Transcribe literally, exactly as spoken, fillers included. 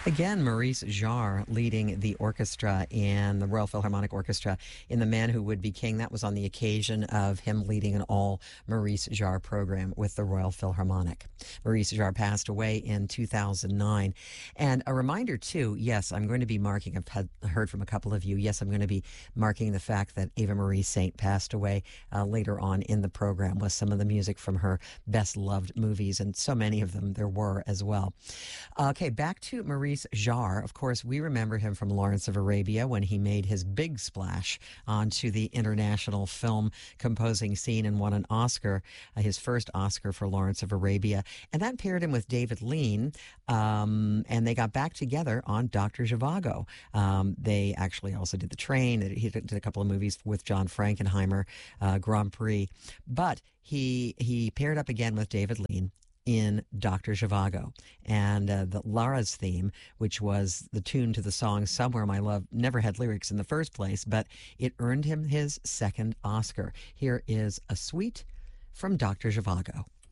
Again, Maurice Jarre leading the orchestra in the Royal Philharmonic Orchestra in The Man Who Would Be King. That was on the occasion of him leading an all Maurice Jarre program with the Royal Philharmonic. Maurice Jarre passed away in two thousand nine. And a reminder, too, yes, I'm going to be marking, I've had, heard from a couple of you, yes, I'm going to be marking the fact that Ava Marie Saint passed away uh, later on in the program with some of the music from her best loved movies, and so many of them there were as well. Okay, back to Maurice Jarre. Of course, we remember him from Lawrence of Arabia when he made his big splash onto the international film composing scene and won an Oscar, uh, his first Oscar for Lawrence of Arabia. And that paired him with David Lean, um, and they got back together on Doctor Zhivago. Um, they actually also did The Train. He did a couple of movies with John Frankenheimer, uh, Grand Prix. But he, he paired up again with David Lean in Doctor Zhivago. And uh, the Lara's theme, which was the tune to the song Somewhere My Love, never had lyrics in the first place, but it earned him his second Oscar. Here is a suite from Doctor Zhivago.